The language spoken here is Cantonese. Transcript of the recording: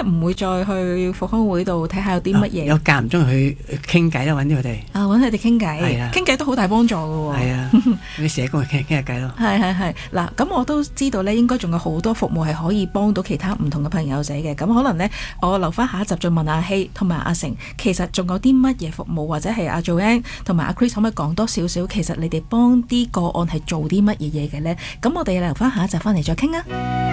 唔會再去復康會度睇下有啲乜嘢。 有間唔中去傾偈啦，揾啲佢哋。 揾佢哋傾偈， 係啊， 傾偈都好大幫助㗎喎。 係啊，啲社工去傾下偈咯。 係嗱，咁我都知道咧，應該仲有好多服務係可以幫到其他唔同嘅朋友仔嘅。咁可能呢，我留翻下一集再問阿希同埋阿成，其實仲有啲乜嘢服務，或者係阿 Joanne 同埋阿 Chris 可唔可以講多少少？其實你哋幫啲個案係做啲乜嘢嘢嘅呢？咁我哋留翻下一集翻嚟再傾啊！